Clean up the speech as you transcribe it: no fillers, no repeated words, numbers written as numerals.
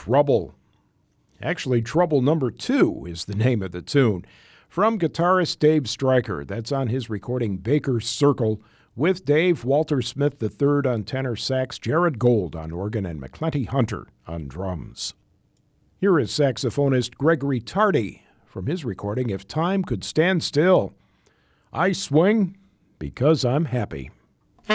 Trouble. Actually, Trouble Number 2 is the name of the tune. From guitarist Dave Stryker, that's on his recording Baker's Circle, with Dave, Walter Smith III on tenor sax, Jared Gold on organ, and McClenty Hunter on drums. Here is saxophonist Gregory Tardy from his recording If Time Could Stand Still. I swing because I'm happy.